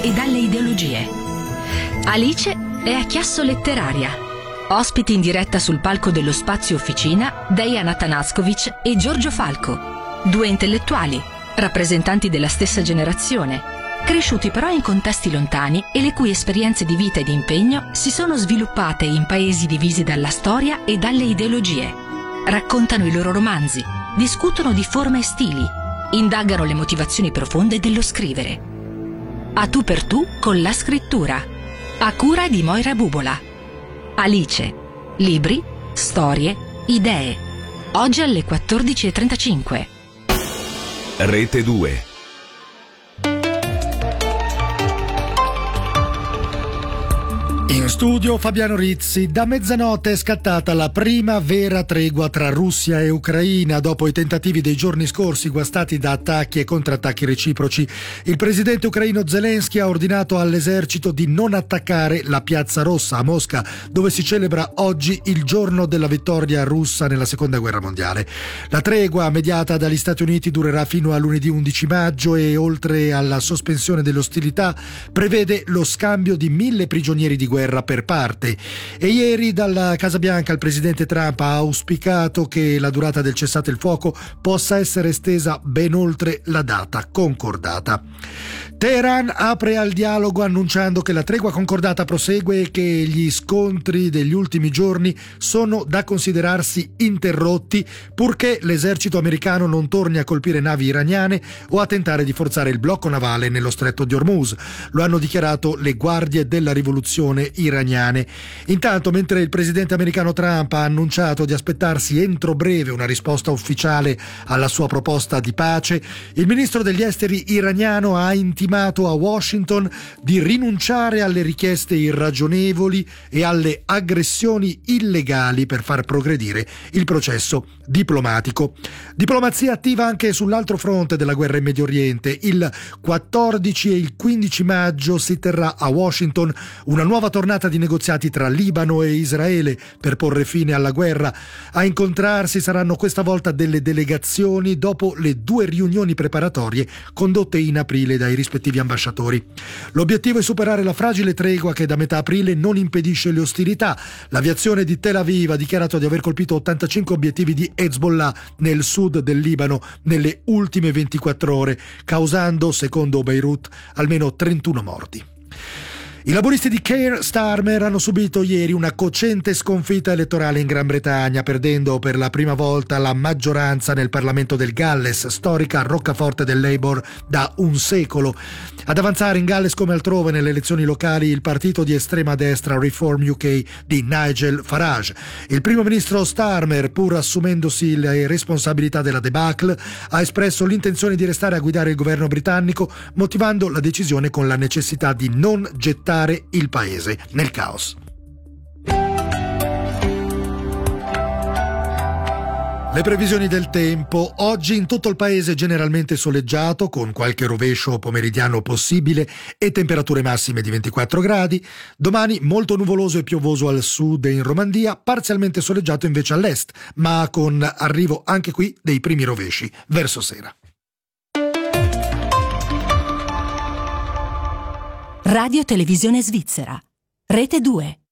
e dalle ideologie. Alice è a Chiasso Letteraria. Ospiti in diretta sul palco dello Spazio Officina Dejan Atanascovic e Giorgio Falco, due intellettuali, rappresentanti della stessa generazione, cresciuti però in contesti lontani e le cui esperienze di vita e di impegno si sono sviluppate in paesi divisi dalla storia e dalle ideologie. Raccontano i loro romanzi, discutono di forme e stili, indagano le motivazioni profonde dello scrivere. A tu per tu con la scrittura, a cura di Moira Bubola. Alice, libri, storie, idee. Oggi alle 14:35. Rete 2. In studio Fabiano Rizzi. Da mezzanotte è scattata la prima vera tregua tra Russia e Ucraina dopo i tentativi dei giorni scorsi guastati da attacchi e contrattacchi reciproci. Il presidente ucraino Zelensky ha ordinato all'esercito di non attaccare la Piazza Rossa a Mosca, dove si celebra oggi il giorno della vittoria russa nella Seconda Guerra Mondiale. La tregua mediata dagli Stati Uniti durerà fino a lunedì 11 maggio e, oltre alla sospensione delle ostilità, prevede lo scambio di 1.000 prigionieri di guerra per parte. E ieri dalla Casa Bianca il presidente Trump ha auspicato che la durata del cessate il fuoco possa essere estesa ben oltre la data concordata. Teheran apre al dialogo annunciando che la tregua concordata prosegue e che gli scontri degli ultimi giorni sono da considerarsi interrotti purché l'esercito americano non torni a colpire navi iraniane o a tentare di forzare il blocco navale nello stretto di Hormuz. Lo hanno dichiarato le guardie della rivoluzione iraniane. Intanto, mentre il presidente americano Trump ha annunciato di aspettarsi entro breve una risposta ufficiale alla sua proposta di pace, il ministro degli esteri iraniano ha intimato a Washington di rinunciare alle richieste irragionevoli e alle aggressioni illegali per far progredire il processo diplomatico. Diplomazia attiva anche sull'altro fronte della guerra in Medio Oriente. Il 14 e il 15 maggio si terrà a Washington una nuova tornata di negoziati tra Libano e Israele per porre fine alla guerra. A incontrarsi saranno questa volta delle delegazioni dopo le 2 riunioni preparatorie condotte in aprile dai rispettivi ambasciatori. L'obiettivo è superare la fragile tregua che da metà aprile non impedisce le ostilità. L'aviazione di Tel Aviv ha dichiarato di aver colpito 85 obiettivi di Hezbollah nel sud del Libano nelle ultime 24 ore, causando, secondo Beirut, almeno 31 morti. I laburisti di Keir Starmer hanno subito ieri una cocente sconfitta elettorale in Gran Bretagna, perdendo per la prima volta la maggioranza nel Parlamento del Galles, storica roccaforte del Labour da un secolo. Ad avanzare in Galles come altrove nelle elezioni locali il partito di estrema destra Reform UK di Nigel Farage. Il primo ministro Starmer, pur assumendosi le responsabilità della debacle, ha espresso l'intenzione di restare a guidare il governo britannico, motivando la decisione con la necessità di non gettare il paese nel caos. Le previsioni del tempo. Oggi in tutto il paese generalmente soleggiato, con qualche rovescio pomeridiano possibile e temperature massime di 24 gradi. Domani molto nuvoloso e piovoso al sud e in Romandia, parzialmente soleggiato invece all'est, ma con arrivo anche qui dei primi rovesci verso sera. Radio Televisione Svizzera, Rete 2.